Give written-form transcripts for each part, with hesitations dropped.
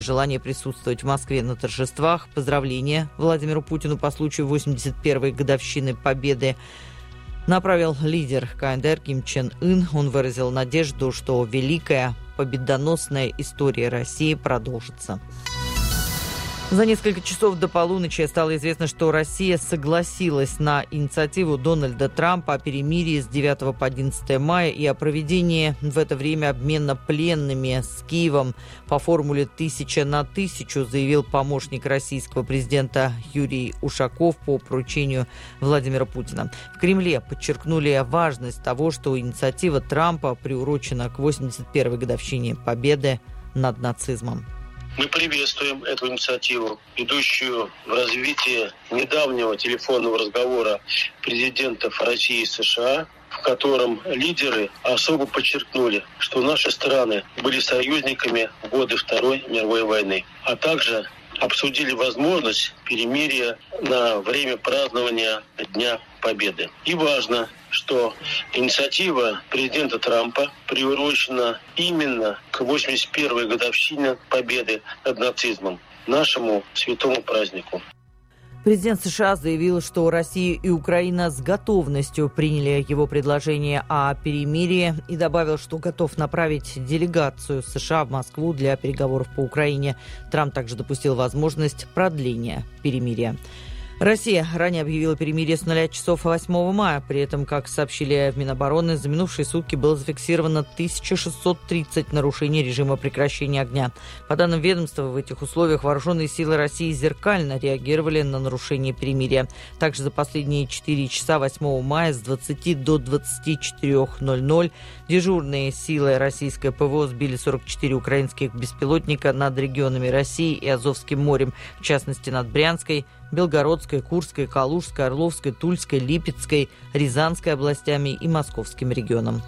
желание присутствовать в Москве на торжествах. Поздравления Владимиру Путину по случаю 81-й годовщины Победы направил лидер КНДР Ким Чен Ын. Он выразил надежду, что великая победоносная история России продолжится. За несколько часов до полуночи стало известно, что Россия согласилась на инициативу Дональда Трампа о перемирии с 9 по 11 мая и о проведении в это время обмена пленными с Киевом по формуле 1000 на 1000, заявил помощник российского президента Юрий Ушаков по поручению Владимира Путина. В Кремле подчеркнули важность того, что инициатива Трампа приурочена к 81-й годовщине победы над нацизмом. Мы приветствуем эту инициативу, идущую в развитие недавнего телефонного разговора президентов России и США, в котором лидеры особо подчеркнули, что наши страны были союзниками в годы Второй мировой войны, а также обсудили возможность перемирия на время празднования Дня Победы. И важно, что инициатива президента Трампа приурочена именно к 81-й годовщине Победы над нацизмом, нашему святому празднику. Президент США заявил, что Россия и Украина с готовностью приняли его предложение о перемирии и добавил, что готов направить делегацию США в Москву для переговоров по Украине. Трамп также допустил возможность продления перемирия. Россия ранее объявила перемирие с 0 часов 8 мая. При этом, как сообщили в Минобороны, за минувшие сутки было зафиксировано 1630 нарушений режима прекращения огня. По данным ведомства, в этих условиях вооруженные силы России зеркально реагировали на нарушение перемирия. Также за последние 4 часа 8 мая с 20 до 24:00 дежурные силы российской ПВО сбили 44 украинских беспилотника над регионами России и Азовским морем, в частности над Брянской, Белгородской, Курской, Калужской, Орловской, Тульской, Липецкой, Рязанской областями и Московским регионом.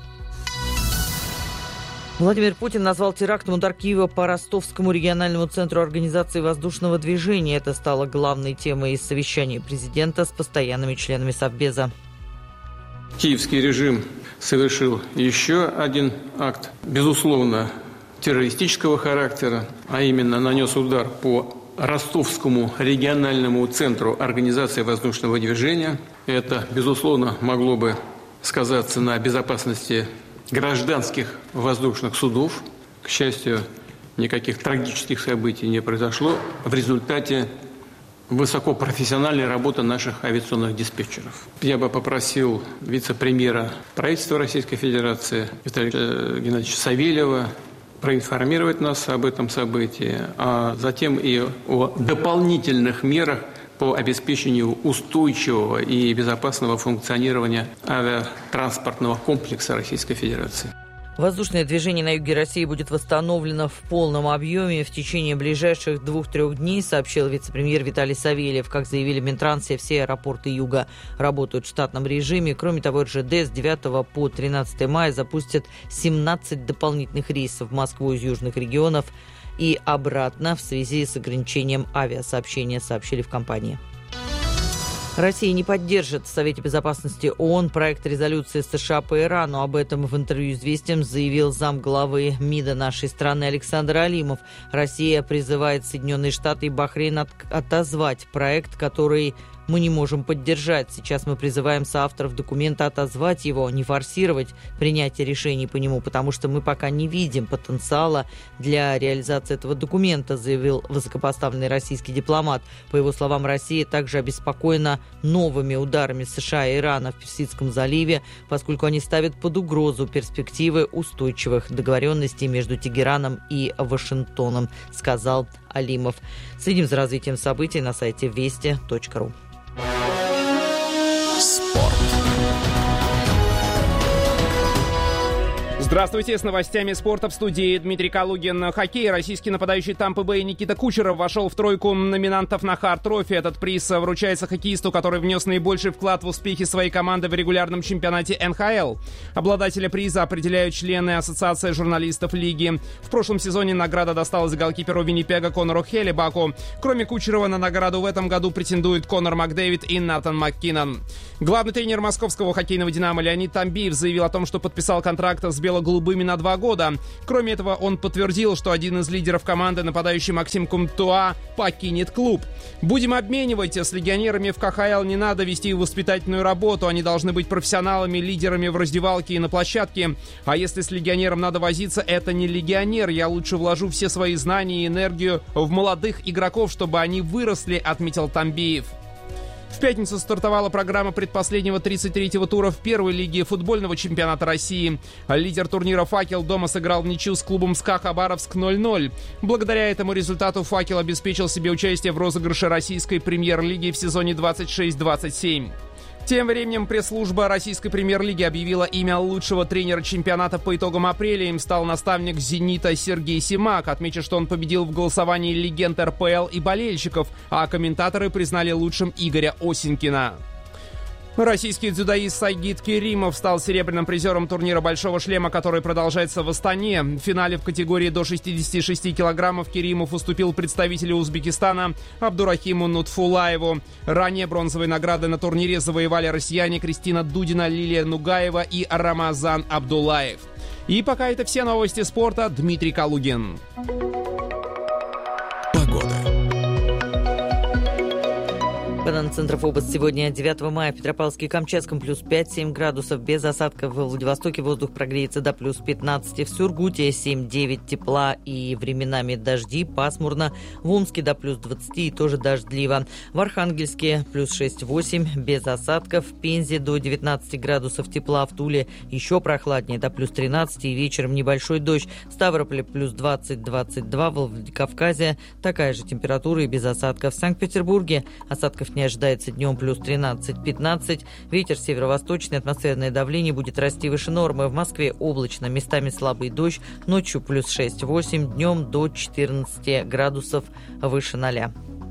Владимир Путин назвал терактом удар Киева по Ростовскому региональному центру организации воздушного движения. Это стало главной темой из совещания президента с постоянными членами Совбеза. Киевский режим совершил еще один акт, безусловно, террористического характера, а именно нанес удар по Ростовскому региональному центру организации воздушного движения. Это, безусловно, могло бы сказаться на безопасности гражданских воздушных судов. К счастью, никаких трагических событий не произошло в результате высокопрофессиональной работы наших авиационных диспетчеров. Я бы попросил вице-премьера правительства Российской Федерации Виталия Геннадьевича Савельева проинформировать нас об этом событии, а затем и о дополнительных мерах по обеспечению устойчивого и безопасного функционирования авиатранспортного комплекса Российской Федерации. Воздушное движение на юге России будет восстановлено в полном объеме в течение ближайших 2-3 дней, сообщил вице-премьер Виталий Савельев. Как заявили в Минтрансе, все аэропорты юга работают в штатном режиме. Кроме того, РЖД с 9 по 13 мая запустят 17 дополнительных рейсов в Москву из южных регионов и обратно в связи с ограничением авиасообщения, сообщили в компании. Россия не поддержит в Совете безопасности ООН проект резолюции США по Ирану. Об этом в интервью «Известиям» заявил замглавы МИДа нашей страны Александр Алимов. Россия призывает Соединенные Штаты и Бахрейн отозвать проект, который мы не можем поддержать. Сейчас мы призываем соавторов документа отозвать его, не форсировать принятие решений по нему, потому что мы пока не видим потенциала для реализации этого документа, заявил высокопоставленный российский дипломат. По его словам, Россия также обеспокоена новыми ударами США и Ирана в Персидском заливе, поскольку они ставят под угрозу перспективы устойчивых договоренностей между Тегераном и Вашингтоном, сказал Алимов. Следим за развитием событий на сайте вести.ру. Спорт. Здравствуйте, с новостями спорта в студии Дмитрий Калугин. Хоккей. Российский нападающий Тампы Бэй Никита Кучеров вошел в тройку номинантов на Харт Трофи. Этот приз вручается хоккеисту, который внес наибольший вклад в успехи своей команды в регулярном чемпионате НХЛ. Обладателя приза определяют члены Ассоциации журналистов лиги. В прошлом сезоне награда досталась голкиперу Виннипега Конору Хеллебаку. Кроме Кучерова на награду в этом году претендуют Конор Макдэвид и Натан Маккинон. Главный тренер московского хоккейного «Динамо» Леонид Тамбиев заявил о том, что подписал контракт с белорусским бело-голубыми на 2 года. Кроме этого, он подтвердил, что один из лидеров команды, нападающий Максим Кумтуа, покинет клуб. «Будем обменивать. С легионерами в КХЛ не надо вести воспитательную работу. Они должны быть профессионалами, лидерами в раздевалке и на площадке. А если с легионером надо возиться, это не легионер. Я лучше вложу все свои знания и энергию в молодых игроков, чтобы они выросли», — отметил Тамбиев. В пятницу стартовала программа предпоследнего 33-го тура в первой лиге футбольного чемпионата России. Лидер турнира «Факел» дома сыграл в ничью с клубом СКА Хабаровск 0-0. Благодаря этому результату «Факел» обеспечил себе участие в розыгрыше российской премьер-лиги в сезоне 26-27. Тем временем пресс-служба российской премьер-лиги объявила имя лучшего тренера чемпионата по итогам апреля. Им стал наставник «Зенита» Сергей Симак. Отмечу, что он победил в голосовании легенд РПЛ и болельщиков, а комментаторы признали лучшим Игоря Осенькина. Российский дзюдоист Сайгид Керимов стал серебряным призером турнира «Большого шлема», который продолжается в Астане. В финале в категории до 66 килограммов Керимов уступил представителю Узбекистана Абдурахиму Нутфулаеву. Ранее бронзовые награды на турнире завоевали россияне Кристина Дудина, Лилия Нугаева и Рамазан Абдулаев. И пока это все новости спорта. Дмитрий Калугин. Центров область сегодня 9 мая в Петропавловске и Камчатском плюс 5-7 градусов, без осадков. В Владивостоке воздух прогреется до плюс 15, в Сургуте 7-9 тепла и временами дожди, пасмурно. В Омске до плюс 20 и тоже дождливо. В Архангельске плюс 6-8, без осадков. В Пензе до 19 градусов тепла, в Туле еще прохладнее, до плюс 13 и вечером небольшой дождь. В Ставрополе плюс 20-22, в Владикавказе такая же температура и без осадков. В Санкт-Петербурге осадков не ожидается, днем плюс 13-15. Ветер северо-восточный, атмосферное давление будет расти выше нормы. В Москве облачно, местами слабый дождь. Ночью плюс 6-8, днем до 14 градусов выше 0.